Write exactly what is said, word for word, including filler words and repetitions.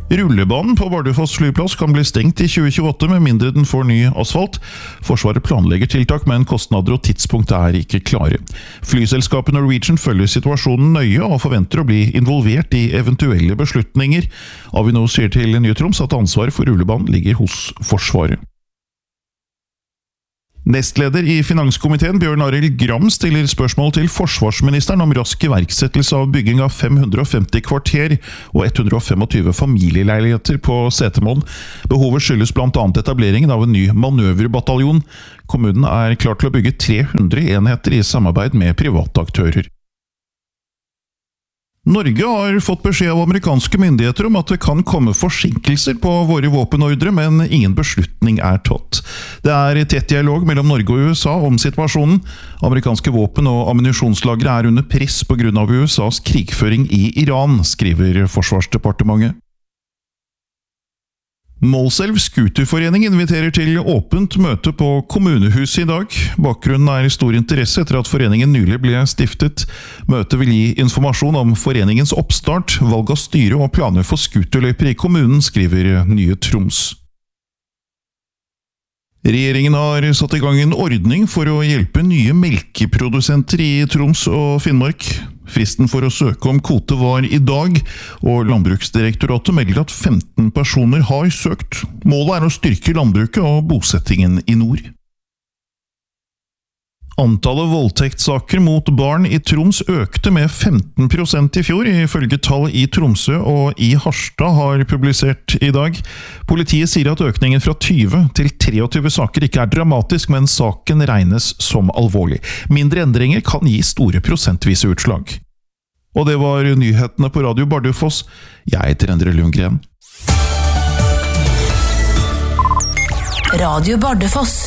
Rullebanen på Bardufoss flyplass kan bli stengt i tjue tjueåtte med mindre den får ny asfalt. Forsvaret planlegger tiltak, men kostnader og tidspunkt er ikke klare. Flyselskapet Norwegian følger situasjonen nøye og forventer å bli involvert i eventuelle beslutninger. Avinor sier til Nye Troms at ansvaret for rullebanen ligger hos Forsvaret. Nestleder i Finanskomiteen Bjørn Arild Gram stiller spørsmål til forsvarsministeren om rask iverksettelse av bygging av fem hundre og femti kvarter og ett hundre og tjuefem familieleiligheter på Setermoen. Behovet skyldes blant annet etableringen av en ny manøverbataljon. Kommunen er klar til å bygge tre hundre enheter i samarbeid med private aktører. Norge har fått beskjed av amerikanske myndigheter om at det kan komme forsinkelser på våre våpenordre, men ingen beslutning er tatt. Det er tett dialog mellom Norge og U S A om situasjonen. Amerikanske våpen- og ammunisjonslagre er under press på grunn av U S As krigføring i Iran, skriver Forsvarsdepartementet. Målselv Skuterforening inviterer til åpent møte på kommunehuset i dag. Bakgrunnen er stor interesse etter at foreningen nylig ble stiftet. Møtet vil gi informasjon om foreningens oppstart, valg av styre og planer for skuterløyper i kommunen, skriver Nye Troms. Regjeringen har satt i gang en ordning for å hjelpe nye melkeprodusenter i Troms og Finnmark. Fristen for å søke om kvote var i dag, og Landbruksdirektoratet melder at femten personer har søkt. Målet er å styrke landbruket og bosettingen i nord. Antallet voldtektssaker mot barn i Troms økte med femten prosent i fjor, ifølge tall i Tromsø og i Harstad har publisert i dag. Politiet sier at økningen fra tyve til treogtyve saker ikke er dramatisk, men saken regnes som alvorlig. Mindre endringer kan gi store prosentvise utslag. Og det var nyhetene på Radio Bardufoss. Jeg heter Endre Lundgren. Radio Bardufoss.